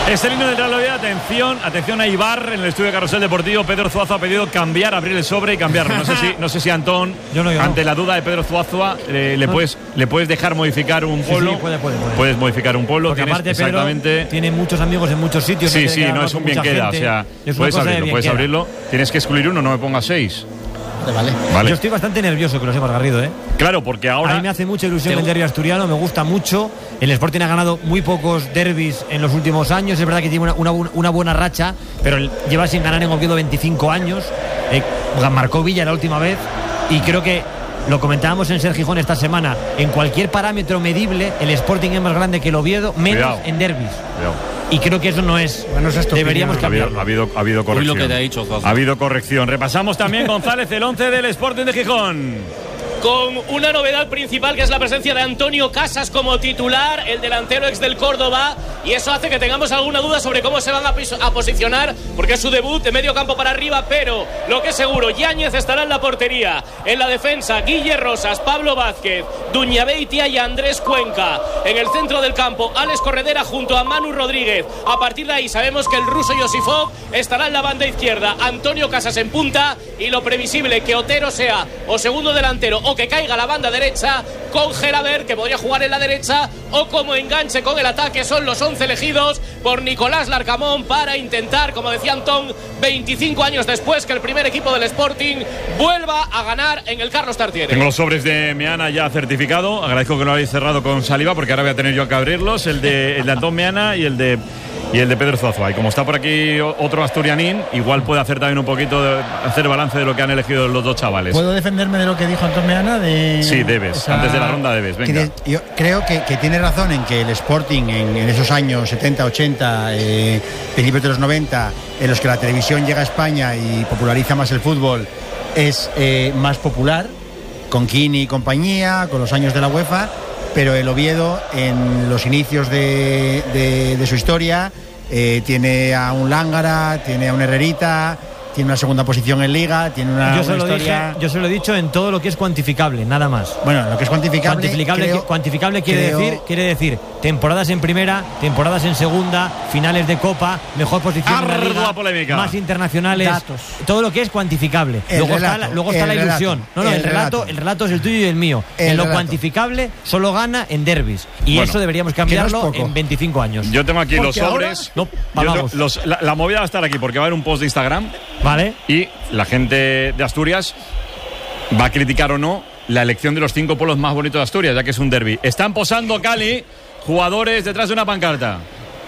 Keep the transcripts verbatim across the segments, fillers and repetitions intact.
Este niño del Real Oviedo, atención, atención a Ibar en el estudio de Carrusel Deportivo. Pedro Zuazua ha pedido cambiar, abrir el sobre y cambiarlo. No sé si, no sé si Antón, yo no, yo ante no. la duda de Pedro Zuazua, eh, le, puedes, le puedes dejar modificar un polo. Sí, sí, puede, puede, puede. Puedes modificar un polo. Porque Tienes aparte exactamente... Pedro tiene muchos amigos en muchos sitios. Sí, sí, no es un bien queda. Gente. O sea, puedes abrirlo, puedes queda. abrirlo. Tienes que excluir uno, no me pongas seis. Vale. Vale. Yo estoy bastante nervioso, que lo sepas, Garrido, ¿eh? Claro, porque ahora... A mí me hace mucha ilusión el derbi asturiano, me gusta mucho. El Sporting ha ganado muy pocos derbis en los últimos años. Es verdad que tiene una, una, una buena racha, pero lleva sin ganar en Oviedo veinticinco años. Eh, marcó Villa la última vez. Y creo que, lo comentábamos en Ser Gijón esta semana, en cualquier parámetro medible, el Sporting es más grande que el Oviedo, menos Cuidado. en derbis. Cuidado. Y creo que eso no es. Bueno, eso es Deberíamos cambiarlo. Ha habido, ha habido corrección. Uy, lo que te ha dicho, ha habido corrección. Repasamos también, González, el once del Sporting de Gijón. Con una novedad principal, que es la presencia de Antonio Casas como titular, el delantero ex del Córdoba, y eso hace que tengamos alguna duda sobre cómo se van a, a posicionar, porque es su debut de medio campo para arriba. Pero lo que es seguro, Yáñez estará en la portería, en la defensa Guille Rosas, Pablo Vázquez, Duñabeitia y Andrés Cuenca. En el centro del campo, Alex Corredera junto a Manu Rodríguez. A partir de ahí sabemos que el ruso Yosifov estará en la banda izquierda, Antonio Casas en punta, y lo previsible que Otero sea o segundo delantero o que caiga a la banda derecha con Gelaber, que podría jugar en la derecha, o como enganche con el ataque. Son los once elegidos por Nicolás Larcamón para intentar, como decía Antón, veinticinco años después, que el primer equipo del Sporting vuelva a ganar en el Carlos Tartiere. Tengo los sobres de Meana ya certificado. Agradezco que lo habéis cerrado con saliva, porque ahora voy a tener yo que abrirlos, el de, el de Antón Meana y el de y el de Pedro Zuazua. Y como está por aquí otro asturianín, igual puede hacer también un poquito de, hacer balance de lo que han elegido los dos chavales. ¿Puedo defenderme de lo que dijo Antón Meana? De sí, debes. Esa... Antes de la ronda debes. Venga. Yo creo que, que tiene razón en que el Sporting en, en esos años setenta, ochenta, eh, principios de los noventa, en los que la televisión llega a España y populariza más el fútbol, es eh, más popular, con Kini y compañía, con los años de la UEFA. Pero el Oviedo, en los inicios de, de, de su historia, eh, tiene a un Lángara, tiene a un Herrerita, tiene una segunda posición en Liga, tiene una, yo una historia... Dije, yo se lo he dicho en todo lo que es cuantificable, nada más. Bueno, lo que es cuantificable... Cuantificable, creo, cuantificable quiere, creo... decir, quiere decir temporadas en primera, temporadas en segunda, finales de Copa, mejor posición en la Liga, polémica. Más internacionales, datos. Todo lo que es cuantificable. El luego relato, está la, luego está la ilusión. Relato, no, no, el, el relato, relato. el relato es el tuyo y el mío. El en lo relato. cuantificable solo gana en derbis. Y bueno, eso deberíamos cambiarlo no es en veinticinco años. Yo tengo aquí porque los sobres. Ahora, no, yo vamos. Los, la, la movida va a estar aquí porque va a haber un post de Instagram. Vale. Y la gente de Asturias va a criticar o no la elección de los cinco polos más bonitos de Asturias, ya que es un derbi. Están posando, Cali, jugadores detrás de una pancarta.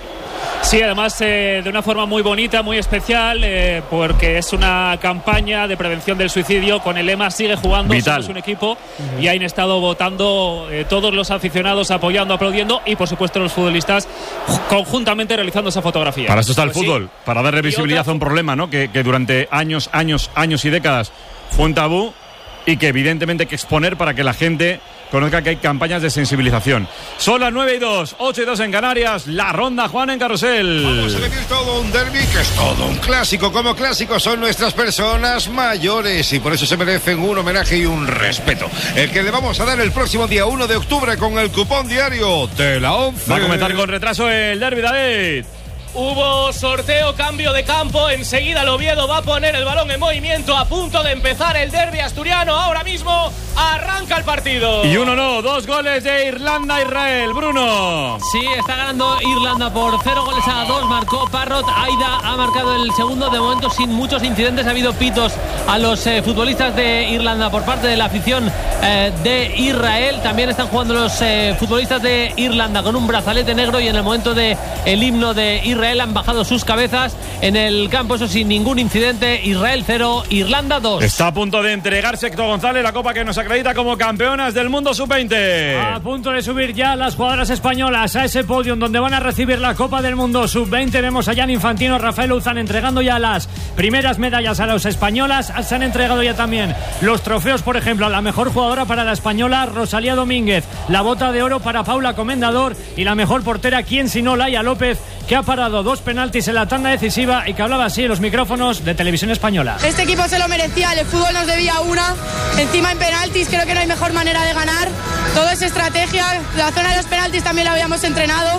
Sí, además eh, de una forma muy bonita, muy especial, eh, porque es una campaña de prevención del suicidio con el lema Sigue jugando, Vital. somos un equipo. Uh-huh. Y ahí han estado votando eh, todos los aficionados, apoyando, aplaudiendo, y por supuesto los futbolistas conjuntamente realizando esa fotografía. Para eso está el pues fútbol, sí. Para darle visibilidad otra... a un problema, ¿no? Que, que durante años, años, años y décadas fue un tabú y que evidentemente hay que exponer para que la gente conozca que hay campañas de sensibilización. Son las nueve y dos, ocho y dos en Canarias. La ronda, Juan, en Carrusel. Vamos a vivir todo un derbi que es todo un clásico. Como clásicos son nuestras personas mayores y por eso se merecen un homenaje y un respeto. El que le vamos a dar el próximo día uno de octubre con el cupón diario de la once. Va a comenzar con retraso el derbi, David. Hubo sorteo, cambio de campo. Enseguida el Oviedo va a poner el balón en movimiento. A punto de empezar el derbi asturiano. Ahora mismo arranca el partido. Y uno no, dos goles de Irlanda-Israel. Bruno. Sí, está ganando Irlanda por cero goles a dos. Marcó Parrot. Aida ha marcado el segundo. De momento sin muchos incidentes. Ha habido pitos a los eh, futbolistas de Irlanda por parte de la afición eh, de Israel. También están jugando los eh, futbolistas de Irlanda con un brazalete negro. Y en el momento del himno de Israel han bajado sus cabezas en el campo, eso sin ningún incidente. Israel cero, Irlanda dos. Está a punto de entregarse Héctor González la copa que nos acredita como campeonas del mundo sub veinte. A punto de subir ya las jugadoras españolas a ese podio donde van a recibir la Copa del Mundo sub veinte. Vemos a Jan Infantino, Rafael Uzán entregando ya las primeras medallas a las españolas. Se han entregado ya también los trofeos, por ejemplo, a la mejor jugadora para la española Rosalía Domínguez, la bota de oro para Paula Comendador y la mejor portera, quien sino Laia López, que ha parado dos penaltis en la tanda decisiva y que hablaba así en los micrófonos de Televisión Española. Este equipo se lo merecía, el fútbol nos debía una, encima en penaltis creo que no hay mejor manera de ganar, todo es estrategia, la zona de los penaltis también la habíamos entrenado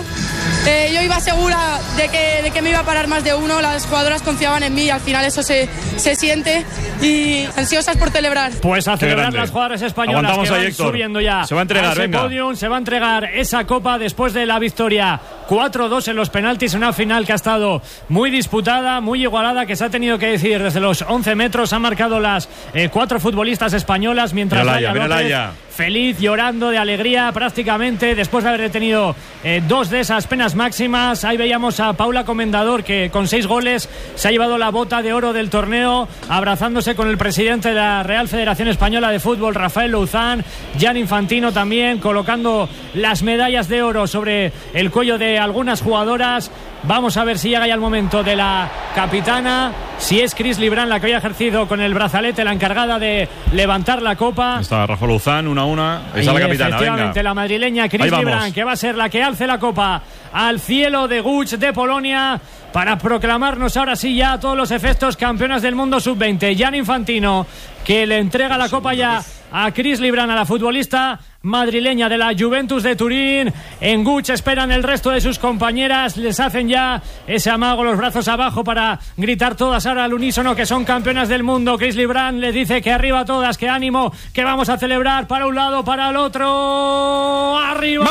Eh, yo iba segura de que, de que me iba a parar más de uno, las jugadoras confiaban en mí y al final eso se, se siente y ansiosas por celebrar. Pues a celebrar las jugadoras españolas. Aguantamos que van ahí, subiendo ya. Se va a entregar, a venga. Podium, se va a entregar esa copa después de la victoria cuatro dos en los penaltis, una final que ha estado muy disputada, muy igualada, que se ha tenido que decidir desde los once metros. Han marcado las eh, cuatro futbolistas españolas, mientras Laia López, feliz, llorando de alegría prácticamente después de haber tenido eh, dos de esas penas máximas. Ahí veíamos a Paula Comendador, que con seis goles se ha llevado la bota de oro del torneo, abrazándose con el presidente de la Real Federación Española de Fútbol, Rafael Louzán. Gianni Infantino también colocando las medallas de oro sobre el cuello de algunas jugadoras. Vamos a ver si llega ya el momento de la capitana, si es Cris Librán la que había ejercido con el brazalete la encargada de levantar la copa. Está Rafael Louzán, una a una. Está la capitana, efectivamente, venga. La madrileña Cris Librán, que va a ser la que alce la copa al cielo de Guch de Polonia para proclamarnos ahora sí ya a todos los efectos campeonas del mundo sub veinte. Gianni Infantino, que le entrega la copa ya a Cris Librán, a la futbolista madrileña de la Juventus de Turín. En Guch esperan el resto de sus compañeras, les hacen ya ese amago, los brazos abajo, para gritar todas ahora al unísono que son campeonas del mundo. Cris Librán les dice que arriba todas, que ánimo, que vamos a celebrar, para un lado, para el otro. ¡Arriba!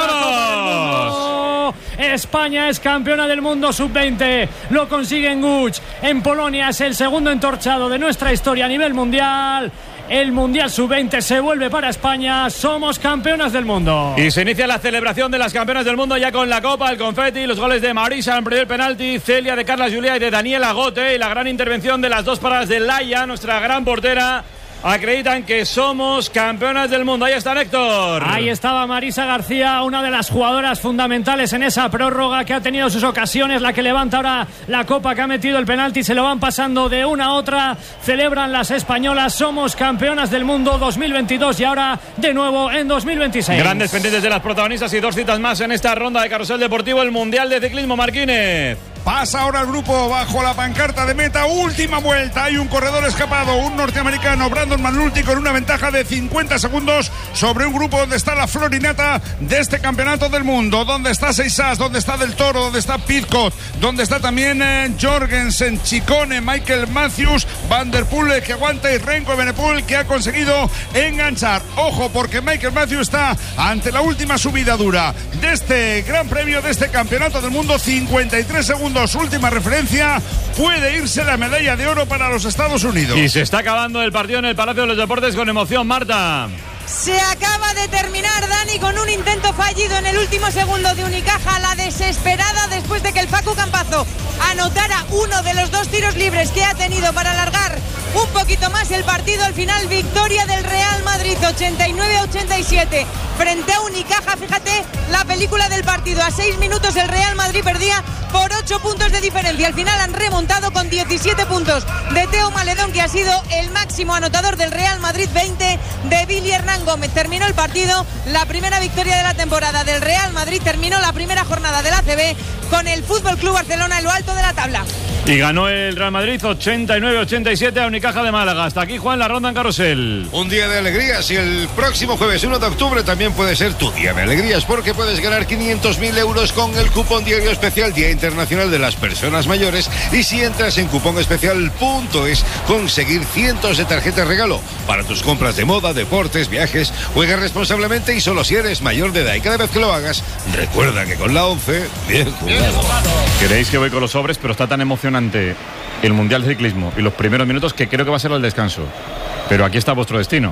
¡Vamos! España es campeona del mundo sub veinte, lo consigue en Guch, en Polonia. Es el segundo entorchado de nuestra historia a nivel mundial. El Mundial sub veinte se vuelve para España. Somos campeonas del mundo. Y se inicia la celebración de las campeonas del mundo ya con la copa, el confeti, los goles de Marisa en el primer penalti, Celia, de Carla Julia y de Daniela Gote, y la gran intervención de las dos paradas de Laia, nuestra gran portera. Acreditan que somos campeonas del mundo. Ahí está Héctor. Ahí estaba Marisa García, una de las jugadoras fundamentales en esa prórroga, que ha tenido sus ocasiones, la que levanta ahora la copa, que ha metido el penalti. Se lo van pasando de una a otra. Celebran las españolas. Somos campeonas del mundo dos mil veintidós y ahora de nuevo en dos mil veintiséis. Grandes pendientes de las protagonistas y dos citas más en esta ronda de Carrusel Deportivo, el Mundial de Ciclismo. Marquínez. Pasa ahora el grupo bajo la pancarta de meta. Última vuelta. Hay un corredor escapado, un norteamericano, Brandon Manulti, con una ventaja de cincuenta segundos sobre un grupo donde está la florinata de este campeonato del mundo. Donde está Seisas, donde está Del Toro, donde está Pidcock, donde está también eh, Jorgensen, Chicone, Michael Matthews, Van der Poel, que aguanta, y Renko Evenepoel, que ha conseguido enganchar. Ojo, porque Michael Matthews está ante la última subida dura de este gran premio, de este campeonato del mundo. cincuenta y tres segundos. Última referencia, puede irse la medalla de oro para los Estados Unidos. Y se está acabando el partido en el Palacio de los Deportes con emoción, Marta. Se acaba de terminar, Dani, con un intento fallido en el último segundo de Unicaja, la desesperada después de que el Facu Campazo anotara uno de los dos tiros libres que ha tenido para alargar un poquito más el partido. Al final, victoria del Real Madrid, ochenta y nueve a ochenta y siete frente a Unicaja. Fíjate la película del partido, a seis minutos el Real Madrid perdía por ocho puntos de diferencia. Al final han remontado con diecisiete puntos de Teo Maledón, que ha sido el máximo anotador del Real Madrid, veinte de Billy Hernán Gómez. Terminó el partido, la primera victoria de la temporada del Real Madrid. Terminó la primera jornada del A C B con el Fútbol Club Barcelona en lo alto de la tabla. Y ganó el Real Madrid ochenta y nueve a ochenta y siete a Unicaja de Málaga. Hasta aquí, Juan, la ronda en Carrusel. Un día de alegrías, y el próximo jueves uno de octubre también puede ser tu día de alegrías, porque puedes ganar quinientos mil euros con el cupón diario especial Día Internacional de las Personas Mayores. Y si entras en cuponespecial punto es, conseguir cientos de tarjetas regalo para tus compras de moda, deportes, viajes. Juega responsablemente y solo si eres mayor de edad. Y cada vez que lo hagas, recuerda que con la once, bien jugado. Queréis que voy con los sobres, pero está tan emocionante el Mundial de Ciclismo y los primeros minutos que creo que va a ser el descanso. Pero aquí está vuestro destino.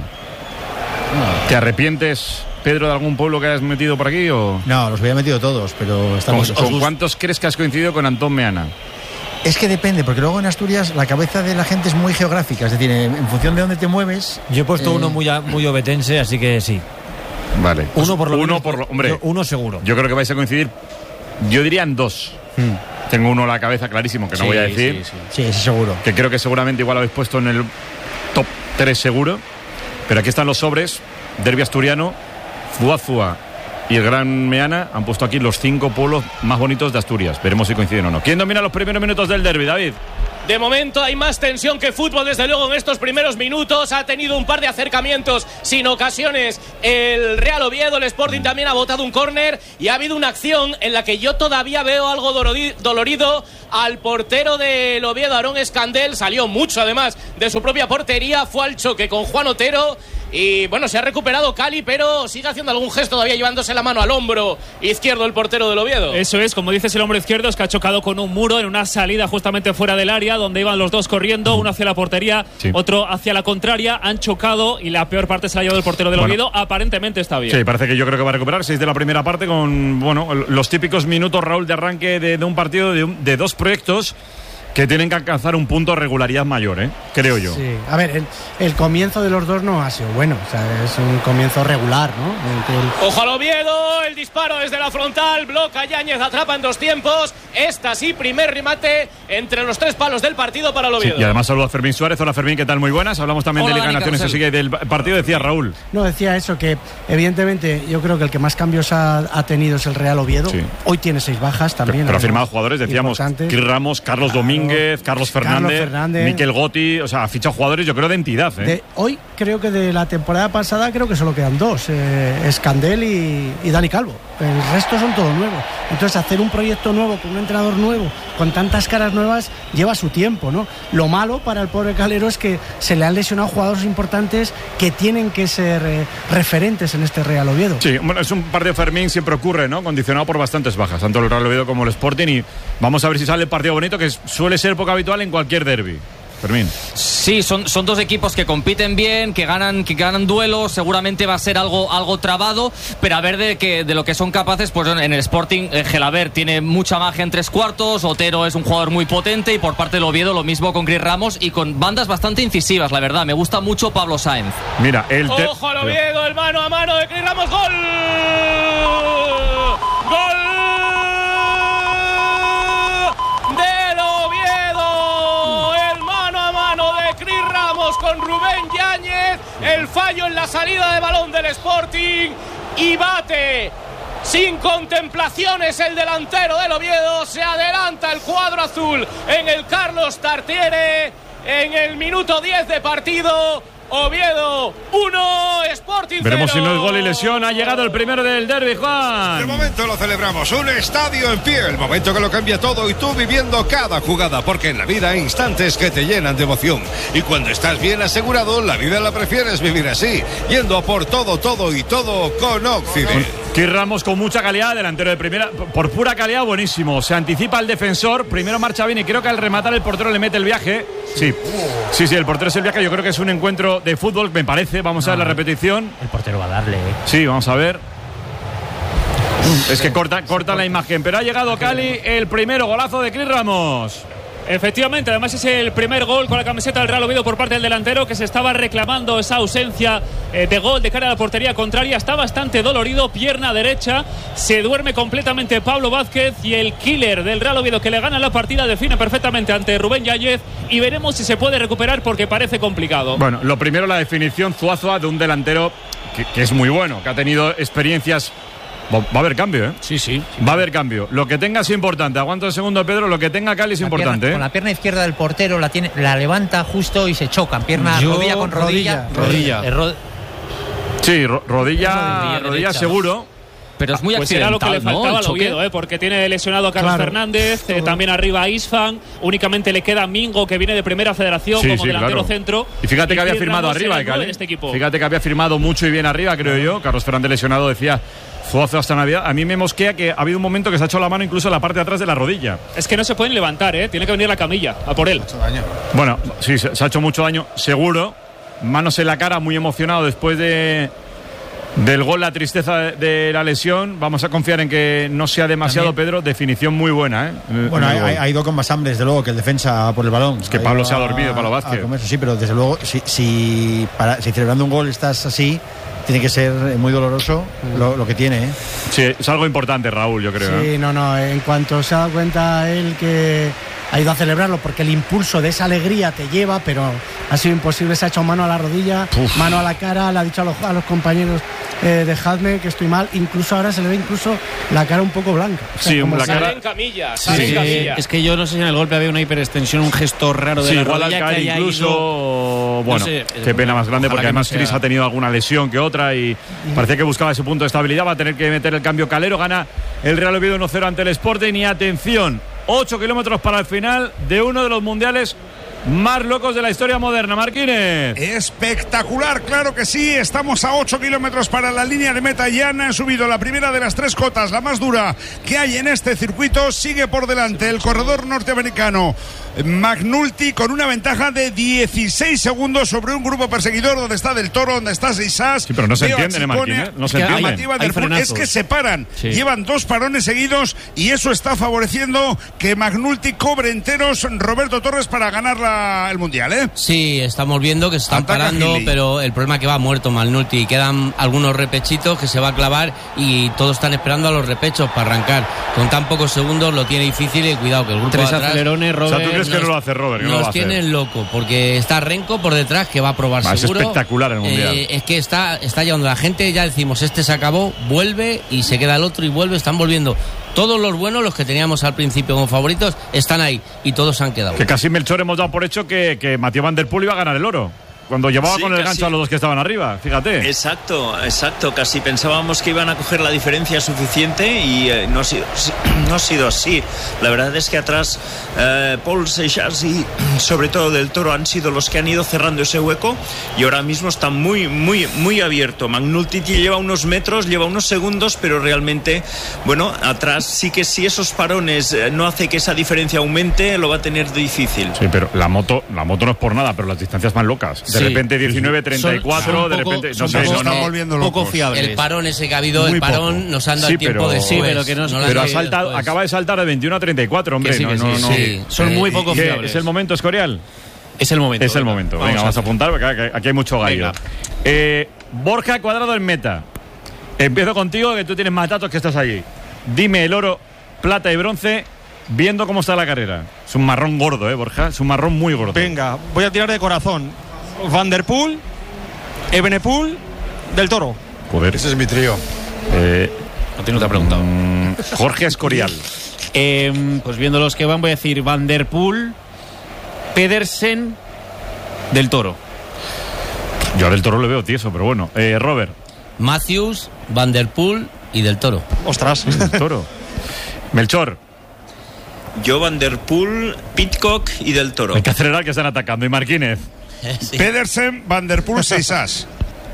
¿Te arrepientes, Pedro, de algún pueblo que hayas metido por aquí? O... No, los había metido todos, pero estamos... ¿Con, ¿con cuántos crees que has coincidido con Antón Meana? Es que depende, porque luego en Asturias la cabeza de la gente es muy geográfica, es decir, en, en función de dónde te mueves... Yo he puesto eh... uno muy, muy obetense, así que sí. Vale. Uno por lo uno menos, por lo, hombre, yo, uno seguro. Yo creo que vais a coincidir, yo diría en dos. Hmm. Tengo uno a la cabeza clarísimo, que no sí, voy a decir. Sí, sí. sí, sí, seguro. Que creo que seguramente igual lo habéis puesto en el top tres seguro. Pero aquí están los sobres. Derbi asturiano, Zuazua y el Gran Meana han puesto aquí los cinco pueblos más bonitos de Asturias. Veremos si coinciden o no. ¿Quién domina los primeros minutos del derbi, David? De momento hay más tensión que fútbol, desde luego, en estos primeros minutos. Ha tenido un par de acercamientos sin ocasiones el Real Oviedo. El Sporting también ha botado un córner y ha habido una acción en la que yo todavía veo algo dolorido al portero del Oviedo, Aarón Escandel. Salió mucho además de su propia portería, fue al choque con Juan Otero. Y bueno, se ha recuperado Cali, pero sigue haciendo algún gesto todavía, llevándose la mano al hombro izquierdo el portero del Oviedo. Eso es, como dices, el hombro izquierdo es que ha chocado con un muro en una salida justamente fuera del área, donde iban los dos corriendo, uno hacia la portería, sí. otro hacia la contraria. Han chocado y la peor parte se la ha llevado el portero del bueno. Oviedo. Aparentemente está bien. Sí, parece que yo creo que va a recuperar. Seis de la primera parte con, bueno, los típicos minutos, Raúl, de arranque de, de un partido de, un, de dos proyectos que tienen que alcanzar un punto de regularidad mayor, ¿eh? Creo yo. Sí, a ver, el, el comienzo de los dos no ha sido bueno, o sea, es un comienzo regular, ¿no? El... Ojo al Oviedo, el disparo desde la frontal, bloca Yáñez, atrapa en dos tiempos. Esta sí, primer remate entre los tres palos del partido para el Oviedo. Sí, y además saludo a Fermín Suárez. Hola Fermín, ¿qué tal? Muy buenas. Hablamos también Hola, de Liga de Naciones, se sigue del partido, decía Raúl. No, decía eso, que evidentemente yo creo que el que más cambios ha, ha tenido es el Real Oviedo. Sí. Hoy tiene seis bajas también. Pero, pero ha firmado jugadores, decíamos, Chris Ramos, Carlos claro. Domínguez, Carlos Fernández. Carlos Fernández, Miquel Gotti, o sea, ha fichado jugadores, yo creo, de entidad. ¿eh? De, hoy creo que de la temporada pasada creo que solo quedan dos, eh, Escandel y, y Dani Calvo. El resto son todos nuevos. Entonces, hacer un proyecto nuevo con un entrenador nuevo, con tantas caras nuevas, lleva su tiempo, ¿no? Lo malo para el pobre Calero es que se le han lesionado jugadores importantes que tienen que ser eh, referentes en este Real Oviedo. Sí, bueno, es un partido, Fermín, siempre ocurre, ¿no? Condicionado por bastantes bajas, tanto el Real Oviedo como el Sporting, y vamos a ver si sale el partido bonito, que suele ser poco habitual en cualquier derbi. Fermín. Sí, son, son dos equipos que compiten bien, que ganan, que ganan duelos. Seguramente va a ser algo, algo trabado, pero a ver de, que, de lo que son capaces. Pues en el Sporting, eh, Gelabert tiene mucha magia en tres cuartos, Otero es un jugador muy potente, y por parte del Oviedo lo mismo con Chris Ramos y con bandas bastante incisivas, la verdad. Me gusta mucho Pablo Sáenz. Mira, el te... Ojo al Oviedo, el mano a mano de Chris Ramos. ¡Gol! ¡Gol! Con Rubén Yáñez, el fallo en la salida de balón del Sporting, y bate sin contemplaciones el delantero del Oviedo. Se adelanta el cuadro azul en el Carlos Tartiere en el minuto diez de partido. Oviedo uno, Sporting cero. Veremos si no es gol y lesión. Ha llegado el primero del derbi, Juan. De momento lo celebramos. Un estadio en pie. El momento que lo cambia todo, y tú viviendo cada jugada. Porque en la vida hay instantes que te llenan de emoción. Y cuando estás bien asegurado, la vida la prefieres vivir así. Yendo por todo, todo y todo con Occident. Chris Ramos con mucha calidad, delantero de primera. Por pura calidad, buenísimo. Se anticipa el defensor. Primero marcha bien y creo que al rematar el portero le mete el viaje. Sí, sí, sí, el portero es el viaje. Yo creo que es un encuentro de fútbol, me parece. Vamos no, a ver la repetición. El portero va a darle. ¿eh? Sí, vamos a ver. Es que corta, corta la imagen. Pero ha llegado Cali, el primero golazo de Chris Ramos. Efectivamente, además es el primer gol con la camiseta del Real Oviedo por parte del delantero, que se estaba reclamando esa ausencia eh, de gol de cara a la portería contraria. Está bastante dolorido, pierna derecha, se duerme completamente Pablo Vázquez, y el killer del Real Oviedo, que le gana la partida, define perfectamente ante Rubén Yáñez, y veremos si se puede recuperar, porque parece complicado. Bueno, lo primero, la definición Zuazua de un delantero que, que es muy bueno, que ha tenido experiencias. Va a haber cambio, ¿eh? Sí, sí. Va a haber cambio. Lo que tenga es importante. Aguanta el segundo, Pedro. Lo que tenga Cali es la importante, pierna, ¿eh? Con la pierna izquierda del portero la tiene, la levanta justo y se chocan. Pierna, Yo, rodilla con rodilla. Rodilla. rodilla. Ro sí, ro rodilla, rodilla, rodilla seguro. Pero es muy pues accidental, era lo que le faltaba, ¿no? al Oviedo, ¿eh? Porque tiene lesionado a Carlos claro. Fernández, eh, también arriba a Isfan, únicamente le queda Mingo, que viene de Primera Federación, sí, como sí, delantero claro. centro. Y fíjate y que había Chris firmado Ramos arriba, en Cali. este equipo. Fíjate que había firmado mucho y bien arriba, creo yo. Carlos Fernández lesionado, decía Zuazo hasta Navidad. A mí me mosquea que ha habido un momento que se ha hecho la mano incluso en la parte de atrás de la rodilla. Es que no se pueden levantar, ¿eh? Tiene que venir la camilla a por él. Bueno, sí, se, se ha hecho mucho daño, seguro. Manos en la cara, muy emocionado después de... del gol, la tristeza de, de la lesión. Vamos a confiar en que no sea demasiado. También. Pedro, definición muy buena, ¿eh? Bueno, ha, ha ido con más hambre, desde luego, que el defensa por el balón. Es que Pablo se ha dormido, Pablo Vázquez. Sí, pero desde luego, si, si, para, si celebrando un gol estás así, tiene que ser muy doloroso lo, lo que tiene, ¿eh? Sí, es algo importante, Raúl, yo creo. Sí, ¿eh? no, no, en cuanto se ha dado cuenta él que ha ido a celebrarlo porque el impulso de esa alegría te lleva, pero ha sido imposible. Se ha echado mano a la rodilla, Uf. mano a la cara, le ha dicho a los, a los compañeros eh, dejadme que estoy mal. Incluso ahora se le ve incluso la cara un poco blanca. O sea, sí, como la si... cara en camilla, sí, en camilla. Es que yo no sé si en el golpe había una hiperextensión, un gesto raro de sí, la igual rodilla al caer que haya incluso, ido... bueno, no sé, qué pena más grande porque además no Chris ha tenido alguna lesión que otra y parecía que buscaba ese punto de estabilidad. Va a tener que meter el cambio Calero. Gana el Real Oviedo uno cero ante el Sporting y atención, ocho kilómetros para el final de uno de los mundiales más locos de la historia moderna. Marquínez. Espectacular, claro que sí. Estamos a ocho kilómetros para la línea de meta. Ya han subido la primera de las tres cotas, la más dura que hay en este circuito. Sigue por delante el corredor norteamericano McNulty con una ventaja de dieciséis segundos sobre un grupo perseguidor donde está Del Toro, donde está Seisás. Sí, pero no se entiende, ¿eh, Marquínez? No se entiende. Es que se paran. Sí. Llevan dos parones seguidos y eso está favoreciendo que McNulty cobre enteros Roberto Torres para ganar la el mundial, ¿eh? Sí, estamos viendo que se están Ataca parando, Gili. pero el problema es que va muerto McNulty. Quedan algunos repechitos que se va a clavar y todos están esperando a los repechos para arrancar. Con tan pocos segundos lo tiene difícil y cuidado que el grupo Tres de atrás... acelerones, Robert, o sea, ¿tú crees que no lo hace Robert? Que no nos lo va a hacer? tienen loco porque está Renko por detrás que va a probar Va, seguro. es espectacular el mundial. Eh, es que está, está llevando la gente, ya decimos, este se acabó, vuelve y se queda el otro y vuelve, están volviendo. Todos los buenos, los que teníamos al principio como favoritos, están ahí y todos se han quedado. Que casi Melchor hemos dado por hecho que, que Mathieu Van Der Poel iba a ganar el oro. Cuando llevaba Sí, con el casi. gancho a los dos que estaban arriba, fíjate. Exacto, exacto. Casi pensábamos que iban a coger la diferencia suficiente y eh, no, ha sido, no ha sido así. La verdad es que atrás eh, Paul Seixas y sobre todo Del Toro han sido los que han ido cerrando ese hueco y ahora mismo está muy, muy, muy abierto. McNulty lleva unos metros, lleva unos segundos, pero realmente, bueno, atrás sí que si esos parones eh, no hace que esa diferencia aumente, lo va a tener difícil. Sí, pero la moto, la moto no es por nada, pero las distancias van locas. De Sí. repente diecinueve treinta y cuatro, Son- son de poco- repente son no sé, poco- no, están no. volviendo poco locos. fiables. El parón ese que ha habido, Muy el parón poco. nos han dado Sí, el tiempo pero- de Sí, pero que no- no Pero lo ha han- saltado, pues, acaba de saltar de veintiuno a treinta y cuatro, hombre. Que sí, no, que no, sí, no. sí. Son muy Eh, poco ¿Qué? fiables. ¿Es el momento, Escorial? Es el momento. Es el venga. momento. Venga, vamos a apuntar porque aquí- aquí hay mucho gallo. Venga. Eh, Borja Cuadrado en meta. Empiezo contigo, que tú tienes más datos que estás allí. Dime el oro, plata y bronce, viendo cómo está la carrera. Es un marrón gordo, ¿eh, Borja? Es un marrón muy gordo. Venga, voy a tirar de corazón. Van der Poel, Evenepoel, Del Toro. Joder. Ese es mi trío. Eh, No te, no te ha preguntado. mm, Jorge Escorial. Eh, pues viendo los que van, voy a decir Van der Poel, Pedersen, Del Toro. Yo del Toro lo veo tieso, pero bueno. Eh, Robert. Matthews, Van der Poel y Del Toro. Ostras. Del Toro. Melchor. Yo, Van der Poel, Pidcock y Del Toro. Hay que acelerar que están atacando. Y Marquínez. Sí. Pedersen, Van der Poel, Seisás.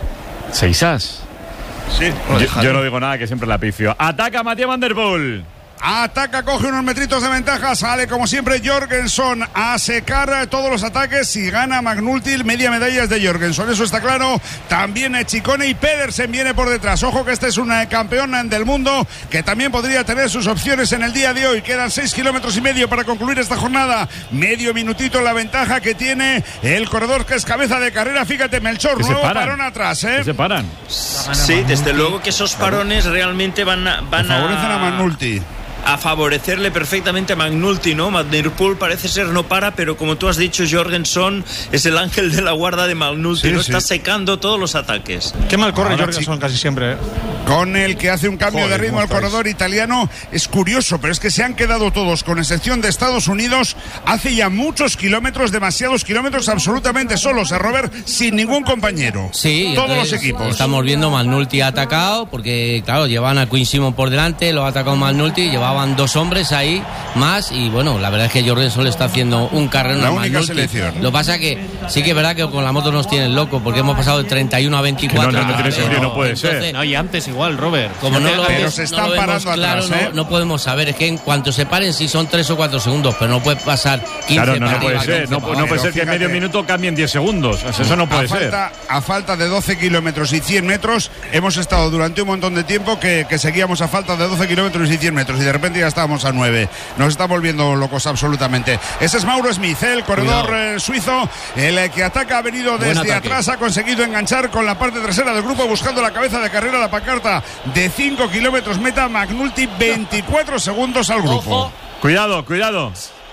¿Seis as? Sí. Yo, yo no digo nada, que siempre la pifio. Ataca Mathieu Van Der Poel. Ataca, coge unos metritos de ventaja, sale como siempre Jorgensen a secar todos los ataques y gana McNulty, media medalla es de Jorgensen, eso está claro. También Chicone y Pedersen viene por detrás. Ojo que este es un campeón del mundo que también podría tener sus opciones en el día de hoy. Quedan seis kilómetros y medio para concluir esta jornada. Medio minutito la ventaja que tiene el corredor que es cabeza de carrera. Fíjate, Melchor, Que se nuevo paran. parón atrás, ¿eh? Que se paran. Sí, desde luego que esos parones realmente van a, van a, Favorecen a McNulty. a favorecerle perfectamente a McNulty, ¿no? Van der Poel parece ser no para, pero como tú has dicho, Jorgensen es el ángel de la guarda de McNulty, Sí, ¿no? sí. Está secando todos los ataques. Qué mal corre Ahora Jorgensen sí. casi siempre. ¿eh? Con el que hace un cambio Joder, de ritmo ¿cómo al estáis? corredor italiano. Es curioso, pero es que se han quedado todos, con excepción de Estados Unidos, hace ya muchos kilómetros, demasiados kilómetros, absolutamente solos, a Robert, sin ningún compañero. Sí, todos entonces, los equipos. Estamos viendo McNulty ha atacado, porque claro, llevaban a Quinn Simon por delante, lo ha atacado McNulty, llevaban dos hombres ahí más y bueno, la verdad es que Jorgensen le está haciendo un carrero La a única McNulty. selección. Lo que pasa que sí que es verdad que con la moto nos tienen locos, porque hemos pasado de treinta y uno a veinticuatro. Que no, no, no tiene Pero, sentido, no puede ser. entonces, No, y antes igual, Robert. Como no lo, Pero ves- se no están lo vemos parando claro, atrás, ¿eh? no, no podemos saber. Es que en cuanto se paren, sí son tres o cuatro segundos, pero no puede pasar quince Claro, no, para no puede arriba, ser. quince No, para no abajo. puede ser que en fíjate. medio minuto cambien diez segundos. O sea, eso no puede a ser. falta, a falta de doce kilómetros y cien metros, hemos estado durante un montón de tiempo que, que seguíamos a falta de doce kilómetros y cien metros y de repente ya estábamos a nueve. Nos está volviendo locos absolutamente. Ese es Mauro Smith, ¿eh? El corredor eh, suizo, el eh, que ataca, ha venido Buen desde ataque. atrás, ha conseguido enganchar con la parte trasera del grupo buscando la cabeza de carrera, la pancarta de cinco kilómetros meta, McNulty veinticuatro segundos al grupo. Ojo. Cuidado, cuidado.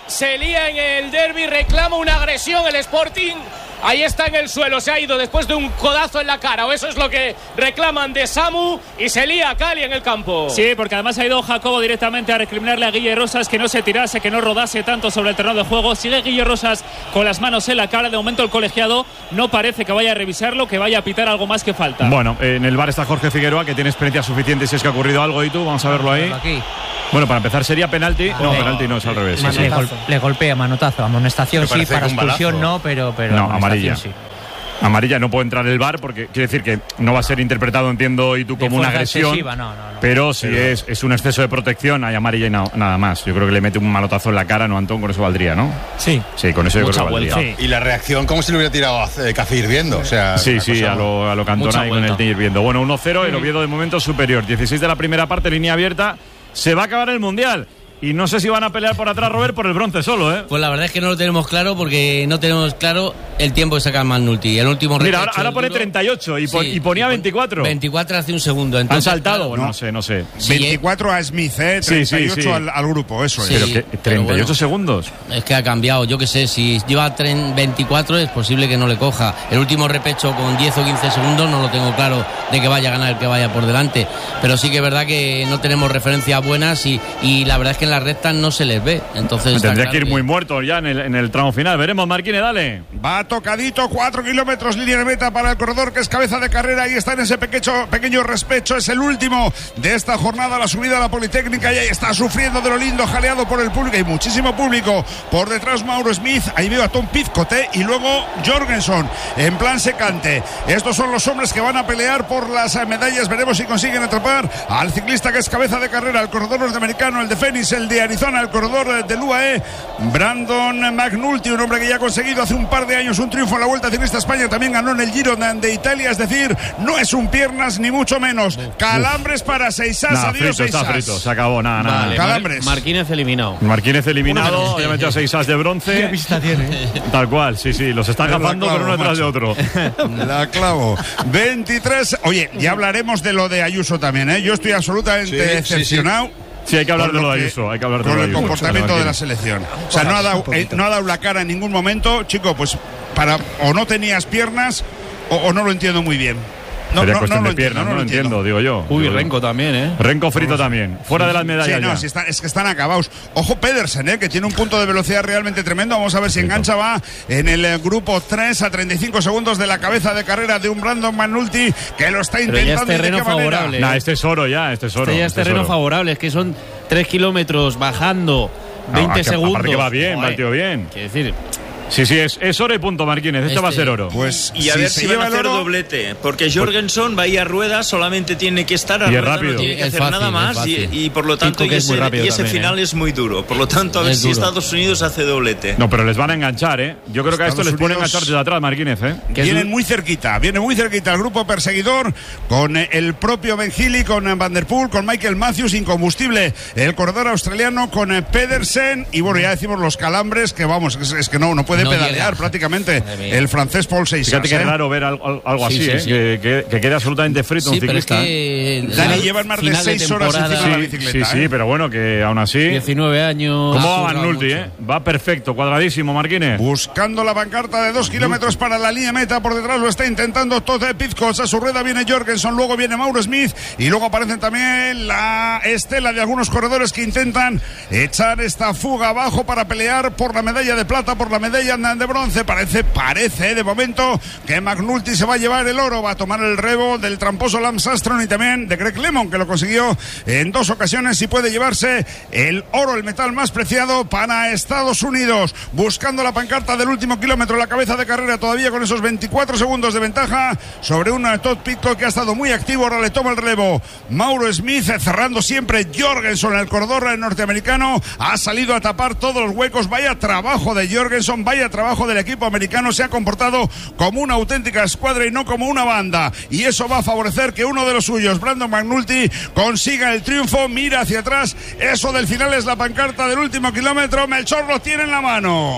se lía en el derbi, reclama una agresión el Sporting. Ahí está en el suelo, se ha ido después de un codazo en la cara, o eso es lo que reclaman de Samu, y se lía Cali en el campo. Sí, porque además ha ido Jacobo directamente a recriminarle a Guille Rosas que no se tirase, que no rodase tanto sobre el terreno de juego. Sigue Guille Rosas con las manos en la cara. De momento el colegiado no parece que vaya a revisarlo, que vaya a pitar algo más que falta. Bueno, en el bar está Jorge Figueroa, que tiene experiencia suficiente si es que ha ocurrido algo. ¿Y tú? Vamos a verlo ahí. Aquí. Bueno, para empezar sería penalti. No, penalti no, es al revés. Sí, Le, sí. gol, le golpea, manotazo. Amonestación sí, para expulsión no, pero, pero no, amarilla. Sí. Amarilla, no puede entrar el V A R porque quiere decir que no va a ser interpretado, entiendo, y tú como una agresión. No, no, no. Pero si pero... Es, es un exceso de protección, hay amarilla y no, nada más. Yo creo que le mete un manotazo en la cara, ¿no, Antón? Con eso valdría, ¿no? Sí. Sí, con eso yo creo que valdría. Sí. Y la reacción, como si le hubiera tirado a Café Hirviendo. O sea, sí, sí, a lo, a lo Cantona y con el Hirviendo. Bueno, uno cero, el Oviedo de momento superior. dieciséis de la primera parte, línea abierta. Se va a acabar el Mundial. Y no sé si van a pelear por atrás, Robert, por el bronce solo, ¿eh? Pues la verdad es que no lo tenemos claro porque no tenemos claro el tiempo que saca Magnulti. El último reto. Mira, ahora, ahora pone duro. treinta y ocho y, pon, sí, y ponía veinticuatro. veinticuatro hace un segundo. Entonces, ¿han saltado? Claro, no, no sé, no sé. Sí, veinticuatro a Smith, ¿eh? treinta y ocho sí, sí, sí. Al, al grupo, eso sí, es. Pero que treinta y ocho bueno, segundos. Es que ha cambiado, yo qué sé, si lleva veinticuatro es posible que no le coja. El último repecho con diez o quince segundos no lo tengo claro de que vaya a ganar el que vaya por delante. Pero sí que es verdad que no tenemos referencias buenas y, y la verdad es que en las rectas no se les ve. Entonces tendría claro que ir muy muerto ya en el, en el tramo final. Veremos, Marquínez, dale. Va tocadito, cuatro kilómetros, línea de meta para el corredor que es cabeza de carrera. Ahí está en ese pequeño, pequeño respecho. Es el último de esta jornada, la subida a la Politécnica. Y ahí está sufriendo de lo lindo, jaleado por el público. Hay muchísimo público. Por detrás Mauro Smith. Ahí veo a Tom Pizcote y luego Jorgensen en plan secante. Estos son los hombres que van a pelear por las medallas. Veremos si consiguen atrapar al ciclista que es cabeza de carrera, el corredor norteamericano, el de Phoenix, el de Arizona, el corredor del U A E, Brandon McNulty, un hombre que ya ha conseguido hace un par de años un triunfo en la Vuelta Ciclista a España, también ganó en el Giro de Italia, es decir, no es un piernas ni mucho menos. Calambres para Seisas, nah, adiós frito, Seisas. Está frito, se acabó, nada, nada. Vale, Calambres. Mar Marquínez eliminado. Marquínez eliminado, ya metió a Seisas de bronce. ¿Qué pista tiene? Tal cual, sí, sí, los están gafando con uno detrás de otro. La clavo. veintitrés, oye, ya hablaremos de lo de Ayuso también, ¿eh? Yo estoy absolutamente sí, decepcionado. Sí, sí. Sí, hay que hablar de lo de Ayuso, hay que hablar de con lo de el Ayuso, comportamiento de la selección. O sea, no ha dado, eh, no ha dado la cara en ningún momento, chico, pues para o no tenías piernas o, o no lo entiendo muy bien. No, Sería no, cuestión no de piernas, no, no lo entiendo, entiendo, digo yo. Uy, digo Renko yo. también, ¿eh? Renko frito también, fuera de las medallas. Sí, no, ya. si están, es que están acabados. Ojo Pedersen, ¿eh? Que tiene un punto de velocidad realmente tremendo. Vamos a ver si engancha, va en el grupo tres a treinta y cinco segundos de la cabeza de carrera de un Brandon McNulty que lo está intentando. Pero ya es terreno favorable. Nah, este es oro ya, este es oro. Este ya es este terreno es favorable, es que son tres kilómetros bajando, veinte no, segundos. Aparte que va bien, Joder. va el tío bien. Quiero decir... Sí, sí, es, es oro y punto, Marquínez. Este, este va a ser oro. Pues y a si ver si van a hacer oro, doblete. Porque Jorgensen va a ir a rueda, solamente tiene que estar a y rueda, rápido. no tiene que es hacer fácil, nada más. Y, y por lo tanto, y ese, y ese también, final ¿eh? es muy duro. Por lo tanto, a ver es si duro. Estados Unidos hace doblete. No, pero les van a enganchar, ¿eh? Yo creo que a esto les ponen a enganchar desde atrás, Marquínez, ¿eh? Vienen muy cerquita, viene muy cerquita el grupo perseguidor con el propio Ben Healy, con Van Der Poel, con Michael Matthews, incombustible. El corredor australiano con Pedersen. Y bueno, ya decimos los calambres, que vamos, es, es que no, no puede no pedalear llega. prácticamente. El francés Paul Seisas. Fíjate que ¿eh? es raro ver algo, algo así, sí, ¿eh? sí, sí. Que, que, que quede absolutamente frito sí, un ciclista. Pero es que ¿eh? Dani llevan más de seis horas encima de la bicicleta. Sí, sí, ¿eh? pero bueno, que aún así. diecinueve años. ¿Cómo va McNulty, eh? Va perfecto, cuadradísimo, Marquínez. Buscando la pancarta de dos kilómetros para la línea meta. Por detrás lo está intentando Todd Pizcos. A su rueda viene Jorgensen, luego viene Mauro Smith. Y luego aparecen también la estela de algunos corredores que intentan echar esta fuga abajo para pelear por la medalla de plata, por la medalla de bronce. Parece, parece. De momento que McNulty se va a llevar el oro, va a tomar el rebo del tramposo Lance Armstrong y también de Greg Lemon, que lo consiguió en dos ocasiones y puede llevarse el oro, el metal más preciado para Estados Unidos. Buscando la pancarta del último kilómetro, la cabeza de carrera todavía con esos veinticuatro segundos de ventaja sobre un Todd Pidcock que ha estado muy activo, ahora le toma el relevo Mauro Smith, cerrando siempre Jorgensen, el corredor norteamericano, ha salido a tapar todos los huecos. Vaya trabajo de Jorgensen, vaya trabajo del equipo americano, se ha comportado como una auténtica escuadra y no como una banda, y eso va a favorecer que uno de los suyos, Brandon McNulty, consiga el triunfo. Mira hacia atrás, eso del final es la pancarta del último kilómetro. Melchor lo tiene en la mano.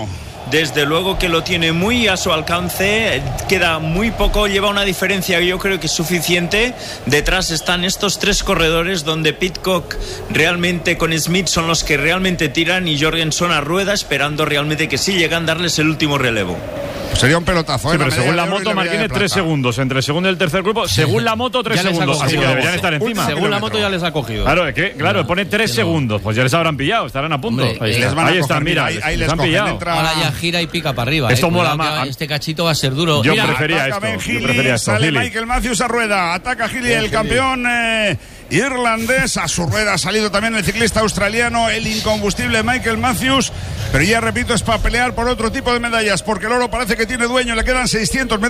desde luego que lo tiene muy a su alcance, queda muy poco, lleva una diferencia que yo creo que es suficiente. Detrás están estos tres corredores donde Pidcock realmente con Smith son los que realmente tiran y Jorgensen a rueda esperando realmente que sí llegan a darles el último relevo. Sería un pelotazo. Sí, ¿eh? pero según la moto, Martínez, tres segundos. Entre el segundo y el tercer grupo, según la moto, tres segundos. Así que deberían estar encima. Según la moto ya les ha cogido. Claro, es que, claro, pone tres segundos. Pues ya les habrán pillado, estarán a punto. Hombre, ahí eh, les van ahí están, mira, ahí, ahí les han pillado. Entra... Ahora ya gira y pica para arriba. Esto eh. mola Cuidado más. que este cachito va a ser duro. Yo Mira, prefería esto. Ben Yo Healy, prefería esto. sale Healy. Michael Matthews a rueda. Ataca Healy, el campeón eh, irlandés. A su rueda ha salido también el ciclista australiano, el incombustible Michael Matthews. Pero ya repito, es para pelear por otro tipo de medallas, porque el oro parece que tiene dueño. Le quedan seiscientos metros